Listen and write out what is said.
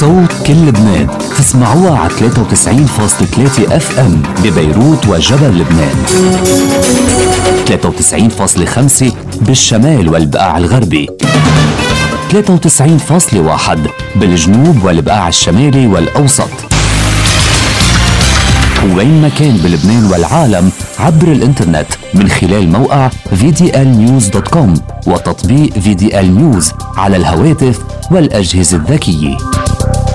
صوت كل لبنان تسمعوها على 93.3 اف ام ببيروت وجبل لبنان، 93.5 بالشمال والبقاع الغربي، 93.1 بالجنوب والبقاع الشمالي والأوسط، وين ما كان بلبنان والعالم عبر الانترنت من خلال موقع VDLnews.com وتطبيق VDL News على الهواتف والأجهزة الذكية.